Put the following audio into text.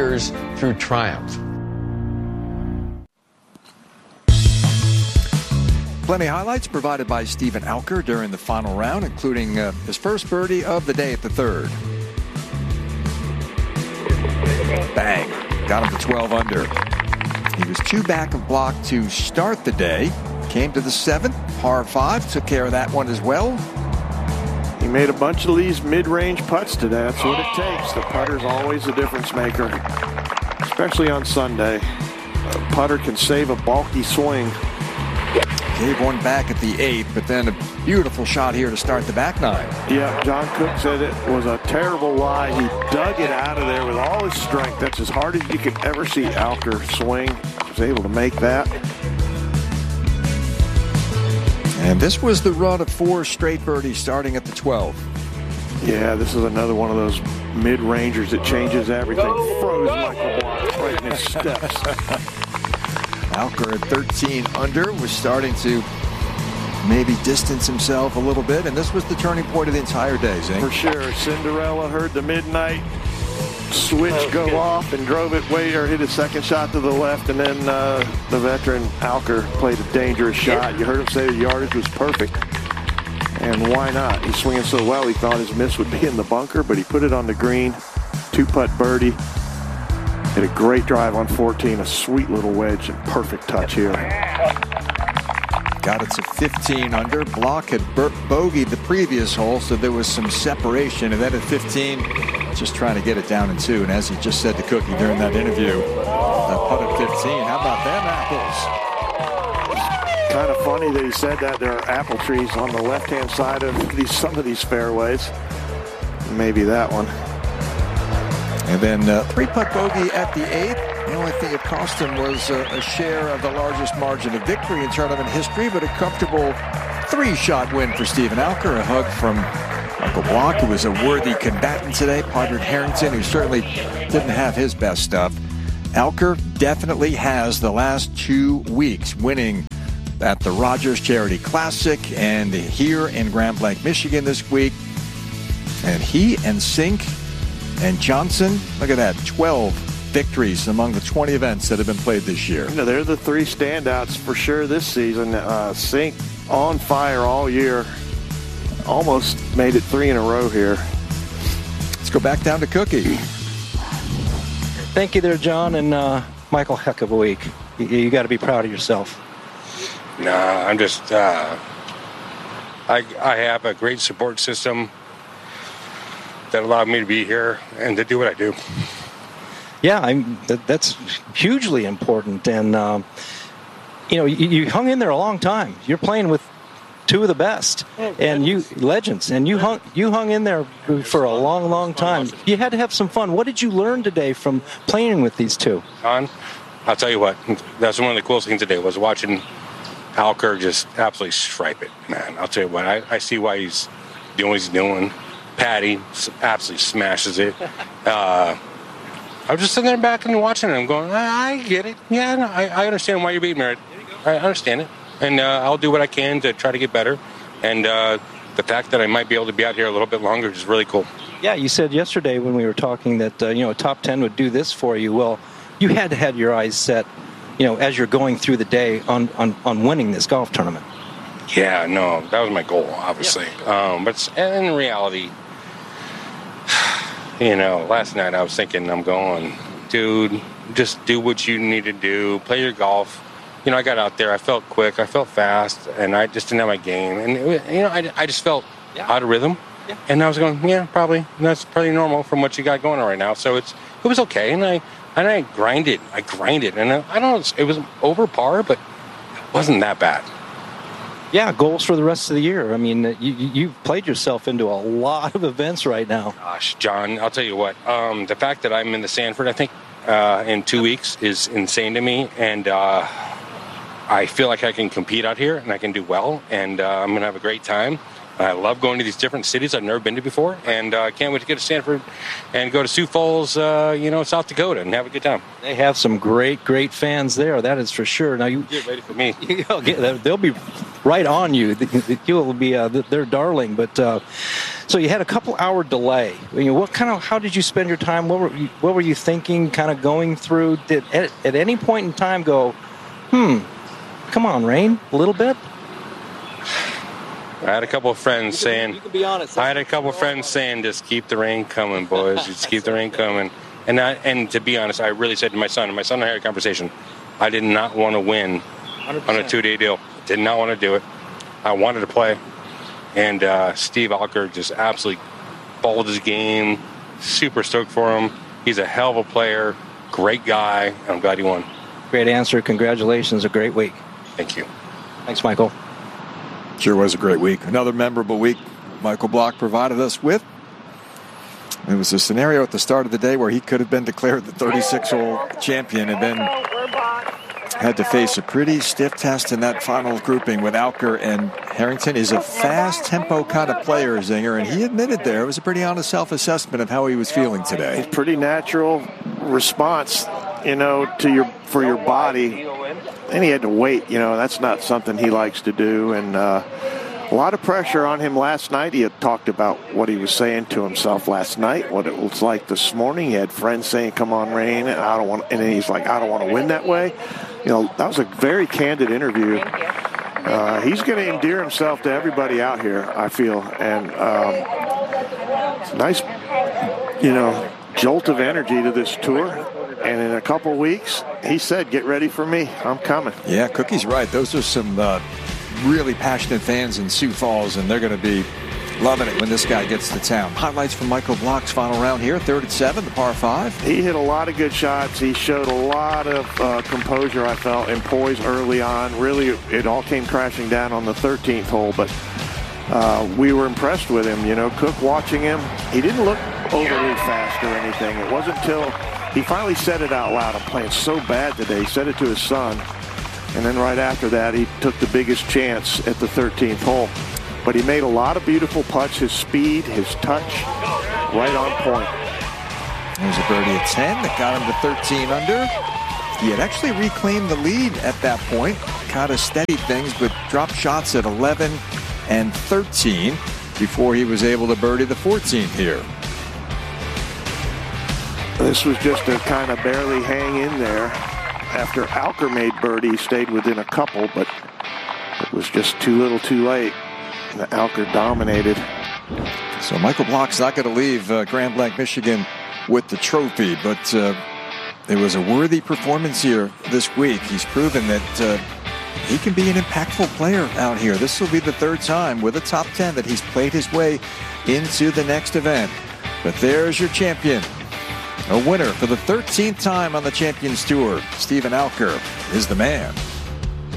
failures through triumph. Plenty of highlights provided by Steven Alker during the final round, including his first birdie of the day at the third. Bang. Got him to 12 under. He was 2 back of block to start the day. Came to the 7th, par 5, took care of that one as well. He made a bunch of these mid-range putts today. That's what it takes. The putter's always a difference maker, especially on Sunday. A putter can save a bulky swing. Gave one back at the 8th, but then a beautiful shot here to start the back 9. Yeah, John Cook said it was a terrible lie. He dug it out of there with all his strength. That's as hard as you could ever see Alker swing. He was able to make that. And this was the run of 4 straight birdies starting at the 12th. Yeah, this is another one of those mid-rangers that changes everything. Froze Michael Block right in his steps. Alker at 13 under was starting to maybe distance himself a little bit, and this was the turning point of the entire day, Zink. For sure. Cinderella heard the midnight switch go off and drove it hit a second shot to the left, and then the veteran Alker played a dangerous shot. You heard him say the yardage was perfect, and why not? He's swinging so well he thought his miss would be in the bunker, but he put it on the green. 2-putt birdie. Hit a great drive on 14, a sweet little wedge, and perfect touch here. Got it to 15 under. Block had bogeyed the previous hole, so there was some separation. And then at 15, just trying to get it down in 2. And as he just said to Cookie during that interview, that putt at 15, how about them apples? Kind of funny that he said that. There are apple trees on the left-hand side of some of these fairways. Maybe that one. And then 3-putt bogey at the 8th. The only thing it cost him was a share of the largest margin of victory in tournament history, but a comfortable 3-shot win for Steven Alker. A hug from Michael Block, who was a worthy combatant today. Padraig Harrington, who certainly didn't have his best stuff. Alker definitely has the last 2 weeks, winning at the Rogers Charity Classic and here in Grand Blanc, Michigan this week. And he and Sink and Johnson, look at that, 12 victories among the 20 events that have been played this year. You know, they're the 3 standouts for sure this season. Sink on fire all year. Almost made it 3 in a row here. Let's go back down to Cookie. Thank you there, John, and Michael, heck of a week. You got to be proud of yourself. Nah, I'm just, I have a great support system that allowed me to be here and to do what I do. Yeah, that's hugely important. And, you hung in there a long time. You're playing with 2 of the best and legends. And you hung in there for a long, long time. You had to have some fun. What did you learn today from playing with these 2? I'll tell you what, that's one of the coolest things today was watching Alker just absolutely stripe it, man. I'll tell you what, I see why he's doing what he's doing. Patty absolutely smashes it. I was just sitting there back and watching it. I'm going, I get it. Yeah, no, I understand why you're being married. I understand it. And I'll do what I can to try to get better. And the fact that I might be able to be out here a little bit longer is really cool. Yeah, you said yesterday when we were talking that, a top 10 would do this for you. Well, you had to have your eyes set, as you're going through the day on winning this golf tournament. Yeah, no, that was my goal, obviously. Yep. But in reality, last night I was thinking, I'm going, dude, just do what you need to do. Play your golf. I got out there. I felt quick. I felt fast. And I just didn't have my game. And, I just felt out of rhythm. Yeah. And I was going, probably. That's probably normal from what you got going on right now. So it was okay. And I grinded. And I don't know, it was over par, but it wasn't that bad. Yeah, goals for the rest of the year. I mean, you've played yourself into a lot of events right now. Gosh, John, I'll tell you what. The fact that I'm in the Sanford, I think, in 2 weeks is insane to me. And I feel like I can compete out here and I can do well. And I'm going to have a great time. I love going to these different cities I've never been to before, and I can't wait to get to Stanford and go to Sioux Falls, South Dakota, and have a good time. They have some great fans there. That is for sure. Now you Get ready for me. they'll be right on you. You'll be their darling. But so you had a couple-hour delay. How did you spend your time? What were you thinking? Kind of going through? Did at any point in time go, come on, Rain, a little bit? I had a couple of friends saying, you can be honest. I had a couple of friends saying, just keep the rain coming, boys. Just keep the rain coming. And to be honest, I really said to my son, and my son and I had a conversation, I did not want to win 100%. On a 2-day deal. Did not want to do it. I wanted to play. And Steve Alker just absolutely balled his game. Super stoked for him. He's a hell of a player. Great guy. And I'm glad he won. Great answer. Congratulations. A great week. Thank you. Thanks, Michael. Sure was a great week. Another memorable week Michael Block provided us with. It was a scenario at the start of the day where he could have been declared the 36-hole champion and then had to face a pretty stiff test in that final grouping with Alker. And Harrington is a fast tempo kind of player, Zinger, and he admitted there it was a pretty honest self-assessment of how he was feeling today. It's pretty natural response, for your body. And he had to wait. That's not something he likes to do. And a lot of pressure on him last night. He had talked about what he was saying to himself last night, what it was like this morning. He had friends saying, come on, Rain. And then he's like, I don't want to win that way. That was a very candid interview. He's going to endear himself to everybody out here, I feel. And it's a nice, jolt of energy to this tour. And in a couple weeks, he said, get ready for me. I'm coming. Yeah, Cookie's right. Those are some really passionate fans in Sioux Falls, and they're going to be loving it when this guy gets to town. Highlights from Michael Block's final round here, 3rd at 7, the par 5. He hit a lot of good shots. He showed a lot of composure, I felt, and poise early on. Really, it all came crashing down on the 13th hole, but we were impressed with him. Cook watching him, he didn't look overly fast or anything. It wasn't until he finally said it out loud. I'm playing so bad today. He said it to his son. And then right after that, he took the biggest chance at the 13th hole. But he made a lot of beautiful putts. His speed, his touch, right on point. There's a birdie at 10 that got him to 13 under. He had actually reclaimed the lead at that point. Kind of steadied things, but dropped shots at 11 and 13 before he was able to birdie the 14th here. This was just to kind of barely hang in there. After Alker made birdie, he stayed within a couple, but it was just too little too late. Alker dominated. So Michael Block's not going to leave Grand Blanc, Michigan with the trophy, but it was a worthy performance here this week. He's proven that he can be an impactful player out here. This will be the 3rd time with a top 10 that he's played his way into the next event. But there's your champion. A winner for the 13th time on the Champions Tour. Stephen Alker is the man.